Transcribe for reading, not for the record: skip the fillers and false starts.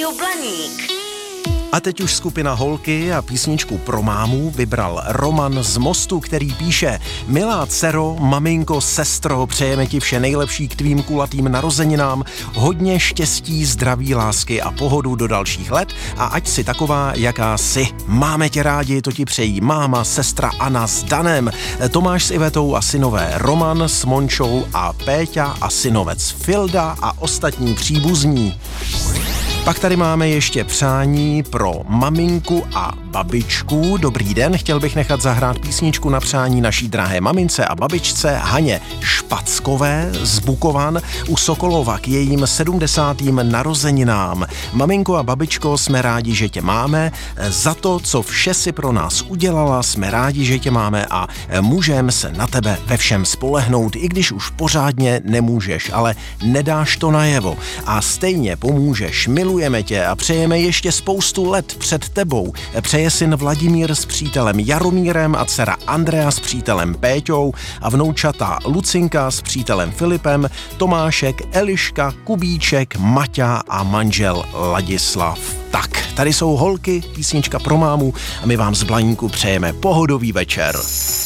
Rádio Blaník. A teď už skupina Holky a písničku pro mámu vybral Roman z Mostu, který píše: Milá dcero, maminko, sestro, přejeme ti vše nejlepší k tvým kulatým narozeninám, hodně štěstí, zdraví, lásky a pohodu do dalších let a ať si taková, jaká jsi. Máme tě rádi, to ti přejí máma, sestra Anna s Danem, Tomáš s Ivetou a synové Roman s Mončou a Péťa a synovec Filda a ostatní příbuzní. Pak tady máme ještě přání pro maminku a babičku. Dobrý den, chtěl bych nechat zahrát písničku na přání naší drahé mamince a babičce Haně Špackové z Bukovan u Sokolova k jejím 70. narozeninám. Maminko a babičko, jsme rádi, že tě máme. Za to, co vše si pro nás udělala, jsme rádi, že tě máme a můžeme se na tebe ve všem spolehnout, i když už pořádně nemůžeš, ale nedáš to najevo a stejně pomůžeš. Milujeme tě a přejeme ještě spoustu let před tebou. Přeje syn Vladimír s přítelem Jaromírem a dcera Andrea s přítelem Péťou a vnoučata Lucinka s přítelem Filipem, Tomášek, Eliška, Kubíček, Maťa a manžel Ladislav. Tak, tady jsou Holky, písnička pro mámu a my vám z Blaníku přejeme pohodový večer.